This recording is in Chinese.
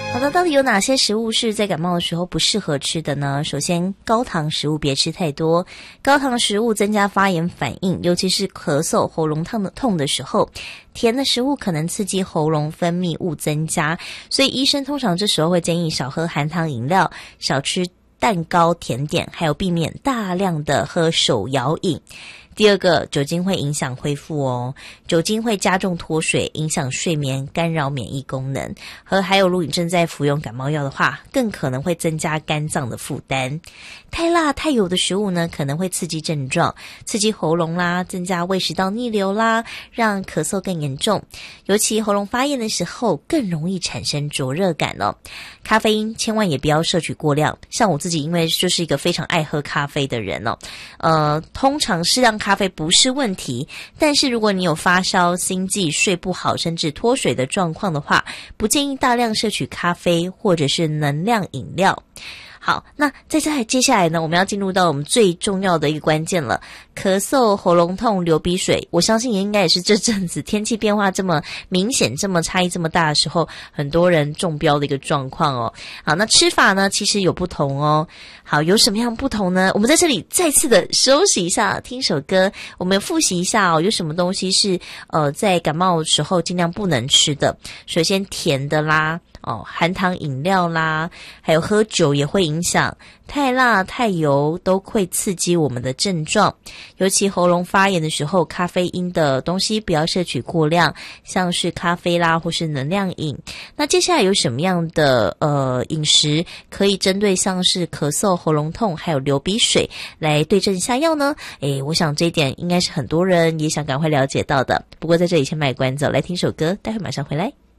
好的，到底有哪些食物是在感冒的时候不适合吃的呢？首先，高糖食物别吃太多，高糖食物增加发炎反应，尤其是咳嗽、喉咙痛的时候。甜的食物可能刺激喉咙分泌物增加，所以医生通常这时候会建议少喝含糖饮料，少吃蛋糕、甜点，还有避免大量的喝手摇饮。第二个，酒精会影响恢复哦，酒精会加重脱水，影响睡眠，干扰免疫功能。还有，如果你正在服用感冒药的话，更可能会增加肝脏的负担。太辣太油的食物呢，可能会刺激症状，刺激喉咙啦，增加胃食道逆流啦，让咳嗽更严重。尤其喉咙发炎的时候，更容易产生灼热感哦。咖啡因千万也不要摄取过量，像我自己因为就是一个非常爱喝咖啡的人哦，通常适量咖啡不是问题，但是如果你有发烧、心悸、睡不好，甚至脱水的状况的话，不建议大量摄取咖啡或者是能量饮料。好，那接下来呢，我们要进入到我们最重要的一个关键了，咳嗽、喉咙痛、流鼻水。我相信应该也是这阵子天气变化这么明显、这么差异这么大的时候，很多人中标的一个状况哦。好，那吃法呢，其实有不同哦。好，有什么样不同呢？我们在这里再次的休息一下，听首歌，我们复习一下哦，有什么东西是在感冒的时候尽量不能吃的。首先，甜的啦。含糖饮料啦，还有喝酒也会影响，太辣太油都会刺激我们的症状，尤其喉咙发炎的时候，咖啡因的东西不要摄取过量，像是咖啡啦或是能量饮。那接下来有什么样的饮食可以针对像是咳嗽、喉咙痛还有流鼻水来对症下药呢？我想这一点应该是很多人也想赶快了解到的。不过在这里先卖关子，来听首歌，待会马上回来。